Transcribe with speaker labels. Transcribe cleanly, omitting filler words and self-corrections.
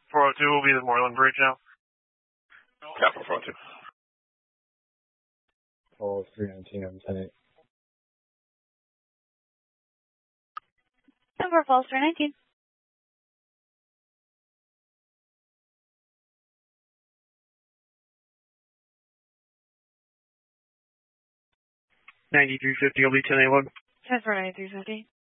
Speaker 1: 402 will be the Moreland Bridge now.
Speaker 2: Capital 402.
Speaker 3: Oh, 319 on 10-8.
Speaker 4: Number Falls 319.
Speaker 1: 9350 will be 1081.
Speaker 4: Transfer 9350.